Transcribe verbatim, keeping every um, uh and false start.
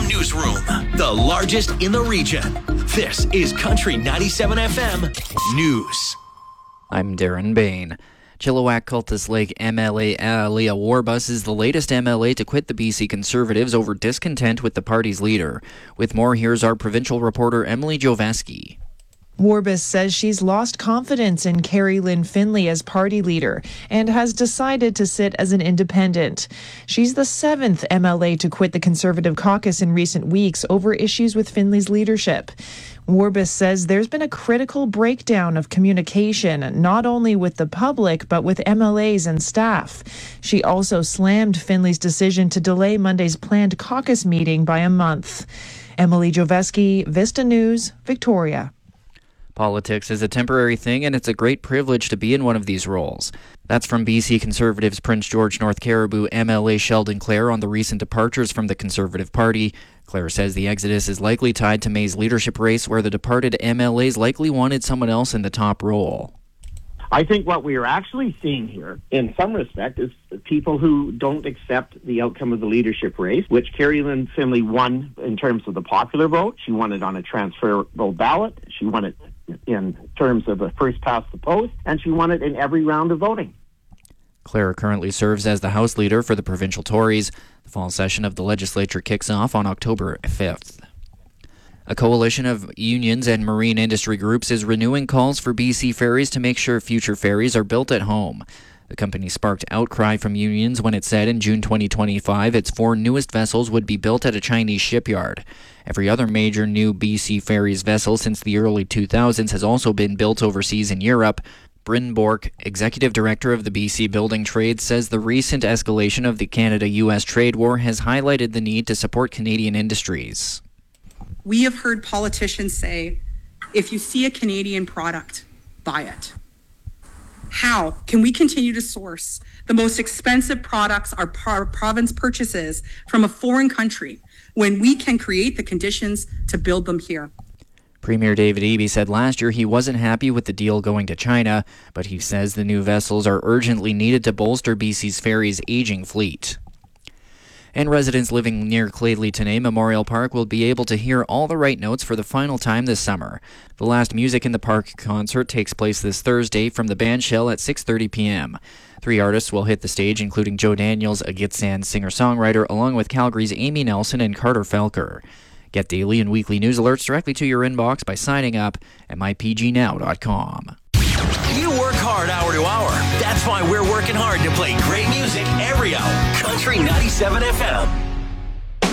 F M Newsroom, the largest in the region. This is Country ninety-seven F M News. I'm Darren Bain. Chilliwack Cultus Lake M L A Leah Warbus is the latest M L A to quit the B C Conservatives over discontent with the party's leader. With more, here's our provincial reporter Emily Joveski. Warbus says she's lost confidence in Carrie Lynn Finlay as party leader and has decided to sit as an independent. She's the seventh M L A to quit the Conservative caucus in recent weeks over issues with Finlay's leadership. Warbus says there's been a critical breakdown of communication, not only with the public, but with M L As and staff. She also slammed Finlay's decision to delay Monday's planned caucus meeting by a month. Emily Joveski, Vista News, Victoria. Politics is a temporary thing, and it's a great privilege to be in one of these roles. That's from B C Conservatives Prince George North Caribou M L A Sheldon Clare on the recent departures from the Conservative Party. Clare says the exodus is likely tied to May's leadership race, where the departed M L As likely wanted someone else in the top role. I think what we are actually seeing here, in some respect, is people who don't accept the outcome of the leadership race, which Carrie Lynn Finlay won in terms of the popular vote. She won it on a transferable ballot. She won it in terms of a first past the post, and she won it in every round of voting. Clare currently serves as the House Leader for the provincial Tories. The fall session of the legislature kicks off on October fifth. A coalition of unions and marine industry groups is renewing calls for B C Ferries to make sure future ferries are built at home. The company sparked outcry from unions when it said in June twenty twenty-five its four newest vessels would be built at a Chinese shipyard. Every other major new B C Ferries vessel since the early two thousands has also been built overseas in Europe. Bryn Bork, executive director of the B C Building Trades, says the recent escalation of the Canada U S trade war has highlighted the need to support Canadian industries. We have heard politicians say, if you see a Canadian product, buy it. How can we continue to source the most expensive products our province purchases from a foreign country when we can create the conditions to build them here? Premier David Eby said last year he wasn't happy with the deal going to China, but he says the new vessels are urgently needed to bolster B C's ferries' aging fleet. And residents living near Cladley Tenay Memorial Park will be able to hear all the right notes for the final time this summer. The last Music in the Park concert takes place this Thursday from the band shell at six thirty p.m. Three artists will hit the stage, including Joe Daniels, a Gitsan singer-songwriter, along with Calgary's Amy Nelson and Carter Felker. Get daily and weekly news alerts directly to your inbox by signing up at my p g now dot com. You work hard hour to hour. That's why we're working hard to play great music every hour. Country ninety-seven F M.